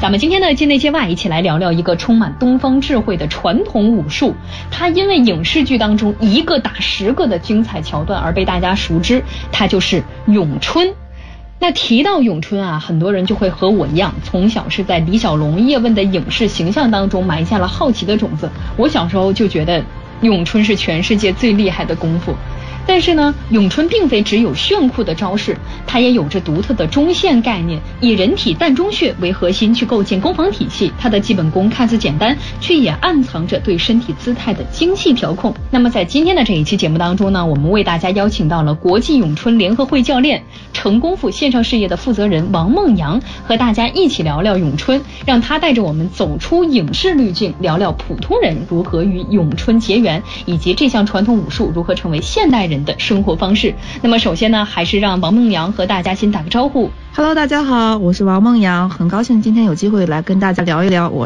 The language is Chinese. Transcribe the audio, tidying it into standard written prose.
咱们今天的境内界外一起来聊聊一个充满东方智慧的传统武术，它因为影视剧当中一个打10个的精彩桥段而被大家熟知，它就是咏春。那提到咏春啊，很多人就会和我一样，从小是在李小龙、叶问的影视形象当中埋下了好奇的种子。我小时候就觉得咏春是全世界最厉害的功夫。但是呢，咏春并非只有炫酷的招式，它也有着独特的中线概念，以人体膻中穴为核心去构建攻防体系。它的基本功看似简单，却也暗藏着对身体姿态的精细调控。那么在今天的这一期节目当中呢，我们为大家邀请到了国际咏春联合会教练、成功府线上事业的负责人王梦阳，和大家一起聊聊咏春，让他带着我们走出影视滤镜，聊聊普通人如何与咏春结缘，以及这项传统武术如何成为现代人的生活方式。那么首先呢，还是让王梦阳和大家先打个招呼。 Hello， 大家好，我是王梦阳，很高兴今天有机会来跟大家聊一聊我